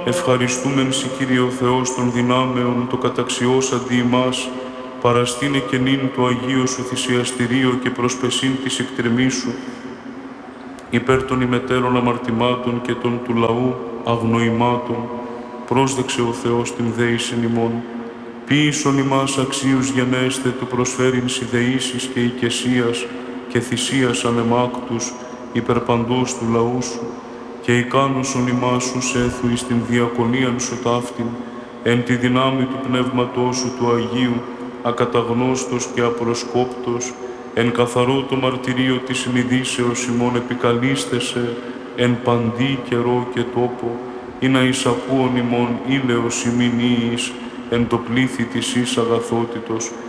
Ευχαριστούμεν σοι, Κύριε ο Θεός των δυνάμεων, το καταξιώσαντι ημάς, παραστήνε και νυν το Αγίο Σου θυσιαστηρίο και προσπεσίν της εκτρεμής Σου, υπέρ των ημετέρων αμαρτημάτων και των του λαού αγνοημάτων, πρόσδεξε ο Θεός την δέησιν ημών. Ποίησον ημάς αξίους γενέστε του προσφέρειν συνδεήσεις και οικεσίας και θυσίας ανεμάκτους υπέρ παντός του λαού Σου, και ικάνωσον ημάς Σου έθου εις την διακονίαν Σου ταύτην, εν τη δυνάμει του Πνεύματός Σου του Αγίου, ακαταγνώστος και απροσκόπτος, εν καθαρό το μαρτυρίο της συνειδήσεως ημών επικαλίστεσαι, εν παντή καιρό και τόπο, ή να εισακούον ημών ήλαιος ημινίης, εν το πλήθη της εις αγαθότητος,